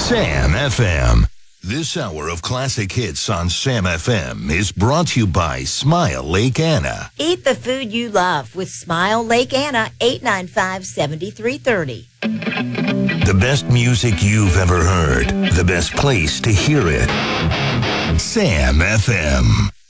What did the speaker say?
Sam FM. This hour of classic hits on Sam FM is brought to you by Smile Lake Anna. Eat the food you love with Smile Lake Anna, 895-7330. The best music you've ever heard. The best place to hear it. Sam FM.